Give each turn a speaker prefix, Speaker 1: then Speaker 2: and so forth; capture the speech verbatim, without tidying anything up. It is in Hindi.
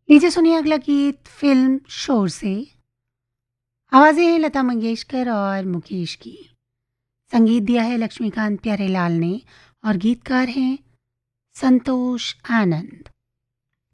Speaker 1: लीजिए सुनिए अगला गीत फिल्म शोर से। आवाज़ें हैं लता मंगेशकर और मुकेश की। संगीत दिया है लक्ष्मीकांत प्यारेलाल ने और गीतकार हैं संतोष आनंद।